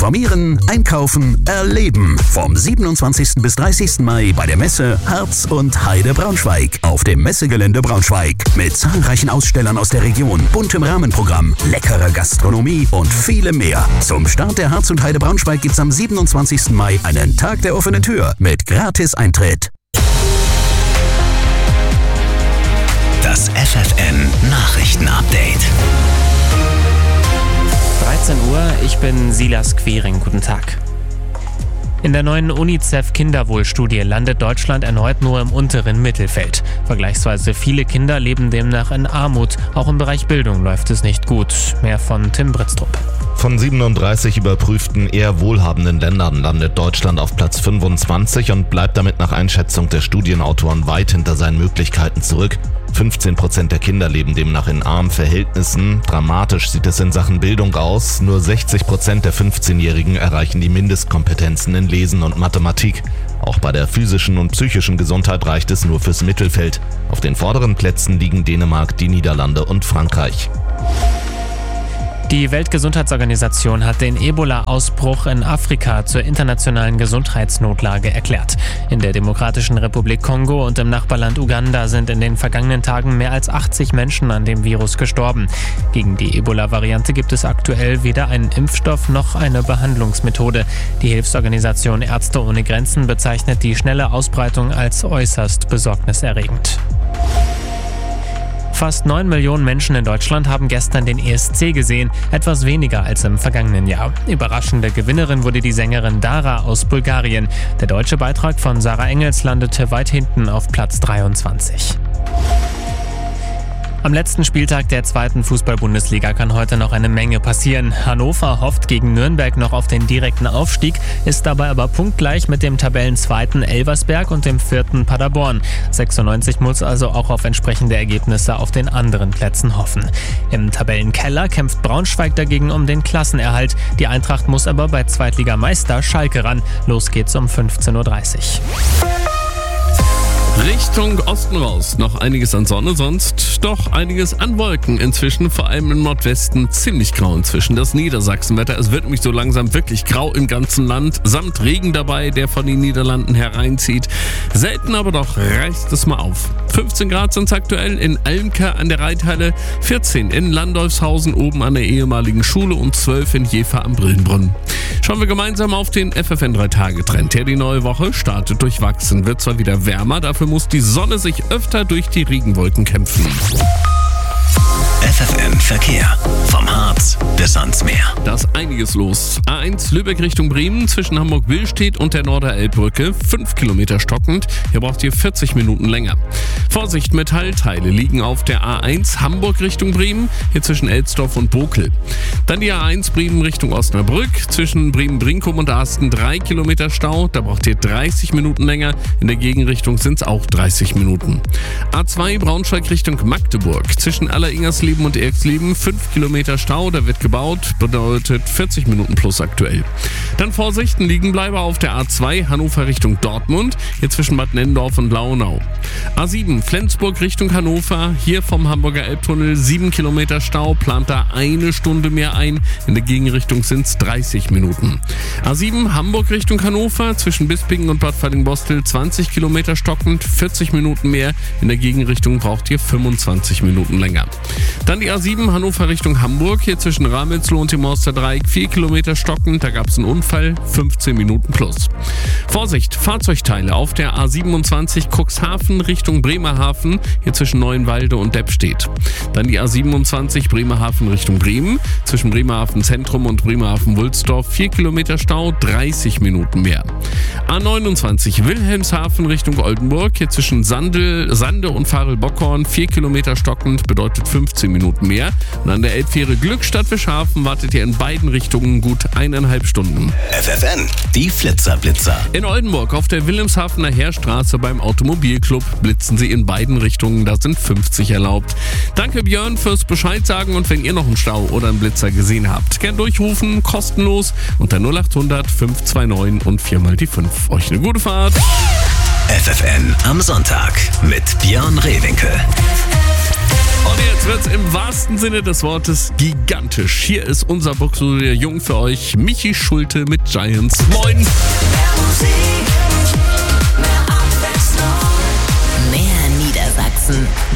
Informieren, einkaufen, erleben. Vom 27. bis 30. Mai bei der Messe Harz und Heide Braunschweig auf dem Messegelände Braunschweig. Mit zahlreichen Ausstellern aus der Region, buntem Rahmenprogramm, leckerer Gastronomie und vielem mehr. Zum Start der Harz und Heide Braunschweig gibt's am 27. Mai einen Tag der offenen Tür mit Gratis-Eintritt. Das FFN Nachrichten-Update. 13 Uhr, ich bin Silas Quiring. Guten Tag. In der neuen UNICEF-Kinderwohlstudie landet Deutschland erneut nur im unteren Mittelfeld. Vergleichsweise viele Kinder leben demnach in Armut. Auch im Bereich Bildung läuft es nicht gut. Mehr von Tim Britztrup. Von 37 überprüften eher wohlhabenden Ländern landet Deutschland auf Platz 25 und bleibt damit nach Einschätzung der Studienautoren weit hinter seinen Möglichkeiten zurück. 15% der Kinder leben demnach in armen Verhältnissen. Dramatisch sieht es in Sachen Bildung aus. Nur 60% der 15-Jährigen erreichen die Mindestkompetenzen in Lesen und Mathematik. Auch bei der physischen und psychischen Gesundheit reicht es nur fürs Mittelfeld. Auf den vorderen Plätzen liegen Dänemark, die Niederlande und Frankreich. Die Weltgesundheitsorganisation hat den Ebola-Ausbruch in Afrika zur internationalen Gesundheitsnotlage erklärt. In der Demokratischen Republik Kongo und im Nachbarland Uganda sind in den vergangenen Tagen mehr als 80 Menschen an dem Virus gestorben. Gegen die Ebola-Variante gibt es aktuell weder einen Impfstoff noch eine Behandlungsmethode. Die Hilfsorganisation Ärzte ohne Grenzen bezeichnet die schnelle Ausbreitung als äußerst besorgniserregend. Fast 9 Millionen Menschen in Deutschland haben gestern den ESC gesehen, etwas weniger als im vergangenen Jahr. Überraschende Gewinnerin wurde die Sängerin Dara aus Bulgarien. Der deutsche Beitrag von Sarah Engels landete weit hinten auf Platz 23. Am letzten Spieltag der 2. Fußball-Bundesliga kann heute noch eine Menge passieren. Hannover hofft gegen Nürnberg noch auf den direkten Aufstieg, ist dabei aber punktgleich mit dem Tabellenzweiten Elversberg und dem 4. Paderborn. 96 muss also auch auf entsprechende Ergebnisse auf den anderen Plätzen hoffen. Im Tabellenkeller kämpft Braunschweig dagegen um den Klassenerhalt. Die Eintracht muss aber bei Zweitligameister Schalke ran. Los geht's um 15:30 Uhr. Richtung Osten raus. Noch einiges an Sonne, sonst doch einiges an Wolken. Inzwischen, vor allem im Nordwesten, ziemlich grau inzwischen. Das Niedersachsenwetter, es wird nämlich so langsam wirklich grau im ganzen Land. Samt Regen dabei, der von den Niederlanden hereinzieht. Selten aber doch reißt es mal auf. 15 Grad sind es aktuell in Almke an der Reithalle, 14 in Landolfshausen oben an der ehemaligen Schule und 12 in Jever am Brillenbrunnen. Schauen wir gemeinsam auf den FFN 3-Tage-Trend. Ja, die neue Woche startet durchwachsen, wird zwar wieder wärmer, dafür muss die Sonne sich öfter durch die Regenwolken kämpfen. FFN Verkehr. Vom Harz bis ans Meer. Da ist einiges los. A1 Lübeck Richtung Bremen zwischen Hamburg-Willstedt und der Norderelbbrücke. 5 Kilometer stockend. Hier braucht ihr 40 Minuten länger. Vorsicht, Metallteile liegen auf der A1 Hamburg Richtung Bremen. Hier zwischen Elsdorf und Bokel. Dann die A1 Bremen Richtung Osnabrück. Zwischen Bremen-Brinkum und Asten 3 Kilometer Stau. Da braucht ihr 30 Minuten länger. In der Gegenrichtung sind es auch 30 Minuten. A2 Braunschweig Richtung Magdeburg. Zwischen Alleringersleben und Erxleben 5 Kilometer Stau, da wird gebaut, bedeutet 40 Minuten plus aktuell. Dann Vorsicht, ein Liegenbleiber auf der A2 Hannover Richtung Dortmund, hier zwischen Bad Nennendorf und Launau. A7 Flensburg Richtung Hannover, hier vom Hamburger Elbtunnel 7 Kilometer Stau, plant da eine Stunde mehr ein, in der Gegenrichtung sind es 30 Minuten. A7 Hamburg Richtung Hannover, zwischen Bispingen und Bad Fallingbostel 20 Kilometer stockend, 40 Minuten mehr, in der Gegenrichtung braucht ihr 25 Minuten länger. Dann die A7 Hannover Richtung Hamburg, hier zwischen Ramelsloh und dem Mosterdreieck 4 Kilometer stockend, da gab es einen Unfall, 15 Minuten plus. Vorsicht, Fahrzeugteile auf der A27 Cuxhaven Richtung Bremerhaven, hier zwischen Neuenwalde und Deppstedt. Dann die A27 Bremerhaven Richtung Bremen, zwischen Bremerhaven Zentrum und Bremerhaven-Wulsdorf 4 Kilometer Stau, 30 Minuten mehr. A29 Wilhelmshaven Richtung Oldenburg, hier zwischen Sande und Farel-Bockhorn 4 Kilometer stockend, bedeutet 15 Minuten mehr. Und an der Elbfähre Glückstadt-Wischhafen wartet ihr in beiden Richtungen gut 1,5 Stunden. FFN, die Flitzer-Blitzer. In Oldenburg auf der Wilhelmshavener Heerstraße beim Automobilclub blitzen sie in beiden Richtungen, da sind 50 erlaubt. Danke Björn fürs Bescheid sagen und wenn ihr noch einen Stau oder einen Blitzer gesehen habt, gern durchrufen, kostenlos unter 0800 529 und 4 die 5. Euch eine gute Fahrt. FFN am Sonntag mit Björn Rehwinkel. Und jetzt wird's im wahrsten Sinne des Wortes gigantisch. Hier ist unser Buxulier Jung für euch, Michi Schulte mit Giants. Moin! Mehr Musik, mehr Abwechslung. Mehr Niedersachsen.